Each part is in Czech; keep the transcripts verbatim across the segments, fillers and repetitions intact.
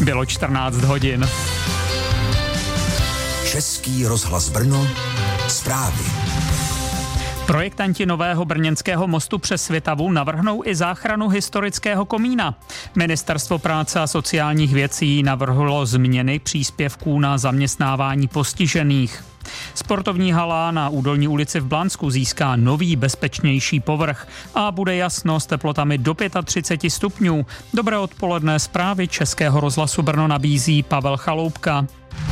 Bylo čtrnáct hodin. Český rozhlas Brno, zprávy. Projektanti nového brněnského mostu přes Svitavu navrhnou i záchranu historického komína. Ministerstvo práce a sociálních věcí navrhlo změny příspěvků na zaměstnávání postižených. Sportovní hala na Údolní ulici v Blansku získá nový bezpečnější povrch a bude jasno s teplotami do třicet pět stupňů. Dobré odpoledne, zprávy Českého rozhlasu Brno nabízí Pavel Chaloupka.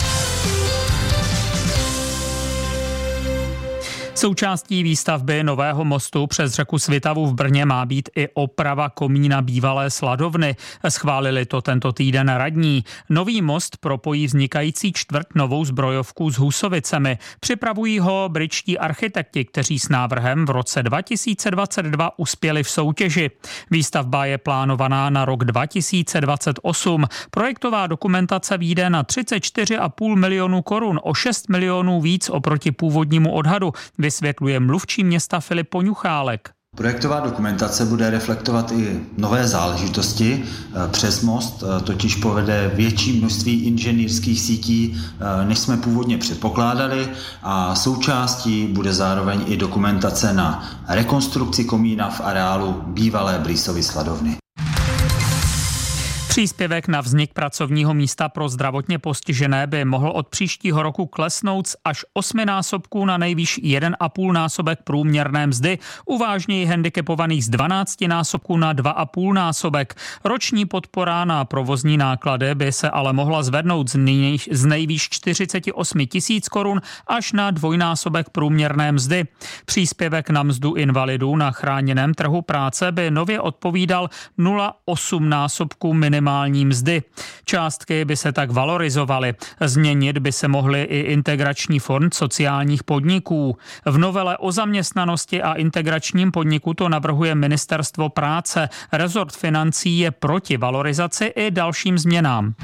Součástí výstavby nového mostu přes řeku Svitavu v Brně má být i oprava komína bývalé sladovny. Schválili to tento týden radní. Nový most propojí vznikající čtvrť Novou Zbrojovku s Husovicemi. Připravují ho britští architekti, kteří s návrhem v roce dva tisíce dvacet dva uspěli v soutěži. Výstavba je plánovaná na rok dva tisíce dvacet osm. Projektová dokumentace vyjde na třicet čtyři a půl milionu korun, o šest milionů víc oproti původnímu odhadu, vysvětluje mluvčí města Filip Poňuchálek. Projektová dokumentace bude reflektovat i nové záležitosti. Přes most totiž povede větší množství inženýrských sítí, než jsme původně předpokládali, a součástí bude zároveň i dokumentace na rekonstrukci komína v areálu bývalé Brýsovy sladovny. Příspěvek na vznik pracovního místa pro zdravotně postižené by mohl od příštího roku klesnout z až osmi násobků na nejvýš jeden a půl násobek průměrné mzdy, u vážněji handicapovaných z dvanácti násobků na dva a půl násobek. Roční podpora na provozní náklady by se ale mohla zvednout z, nej, z nejvýš čtyřicet osm tisíc korun až na dvojnásobek průměrné mzdy. Příspěvek na mzdu invalidů na chráněném trhu práce by nově odpovídal nula celá osm násobků minimální minimální mzdy. Částky by se tak valorizovaly. Změnit by se mohly i integrační fond sociálních podniků. V novele o zaměstnanosti a integračním podniku to navrhuje Ministerstvo práce. Rezort financí je proti valorizaci i dalším změnám.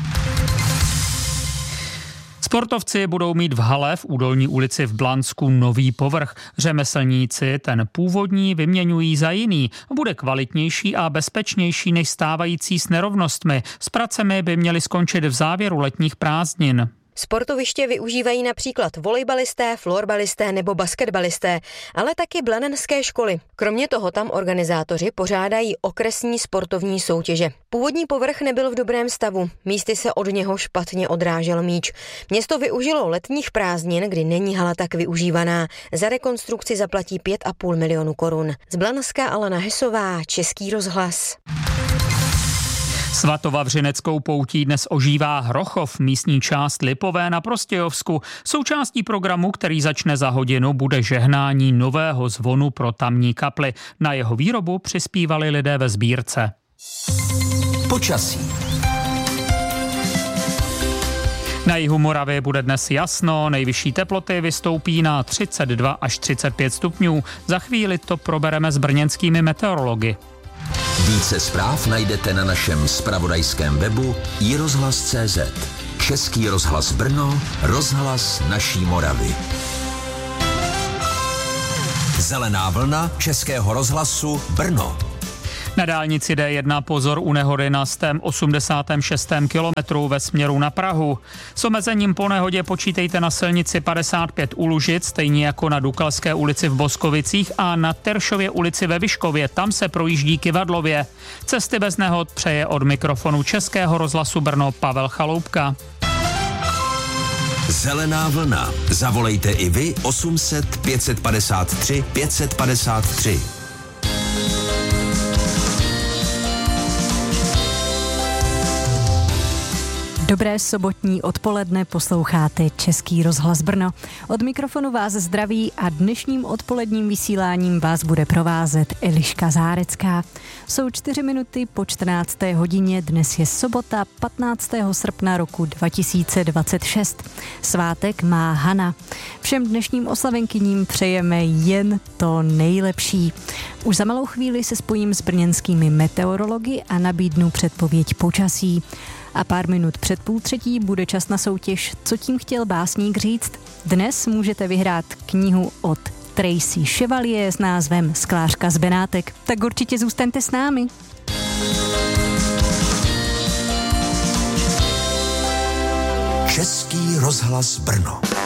Sportovci budou mít v hale v Údolní ulici v Blansku nový povrch. Řemeslníci ten původní vyměňují za jiný. Bude kvalitnější a bezpečnější než stávající s nerovnostmi. S pracemi by měly skončit v závěru letních prázdnin. Sportoviště využívají například volejbalisté, florbalisté nebo basketbalisté, ale taky blanenské školy. Kromě toho tam organizátoři pořádají okresní sportovní soutěže. Původní povrch nebyl v dobrém stavu, místy se od něho špatně odrážel míč. Město využilo letních prázdnin, kdy není hala tak využívaná. Za rekonstrukci zaplatí pět a půl milionu korun. Z Blanska Alena Hesová, Český rozhlas. Svatovavřineckou poutí dnes ožívá Hrochov, místní část Lipové na Prostějovsku. Součástí programu, který začne za hodinu, bude žehnání nového zvonu pro tamní kapli. Na jeho výrobu přispívali lidé ve sbírce. Počasí. Na jihu Moravy bude dnes jasno, nejvyšší teploty vystoupí na třicet dva až třicet pět stupňů. Za chvíli to probereme s brněnskými meteorology. Více zpráv najdete na našem zpravodajském webu i rozhlas tečka cé zet. Český rozhlas Brno, rozhlas naší Moravy. Zelená vlna Českého rozhlasu Brno. Na dálnici D jedna pozor u nehody na stém osmdesátém šestém kilometru ve směru na Prahu. S omezením po nehodě počítejte na silnici padesát pět u Lužic, stejně jako na Dukalské ulici v Boskovicích a na Teršově ulici ve Vyškově, tam se projíždí kyvadlově. Cesty bez nehod přeje od mikrofonu Českého rozhlasu Brno Pavel Chaloupka. Zelená vlna. Zavolejte i vy osm set pět set padesát tři pět set padesát tři. Dobré sobotní odpoledne, posloucháte Český rozhlas Brno. Od mikrofonu vás zdraví a dnešním odpoledním vysíláním vás bude provázet Eliška Zárecká. Jsou čtyři minuty po čtrnácté hodině, dnes je sobota patnáctého srpna roku dva tisíce dvacet šest. Svátek má Hana. Všem dnešním oslavenkyním přejeme jen to nejlepší. Už za malou chvíli se spojím s brněnskými meteorology a nabídnu předpověď počasí. A pár minut před půl třetí bude čas na soutěž Co tím chtěl básník říct. Dnes můžete vyhrát knihu od Tracy Chevalier s názvem Sklářka z Benátek. Tak určitě zůstaňte s námi. Český rozhlas Brno.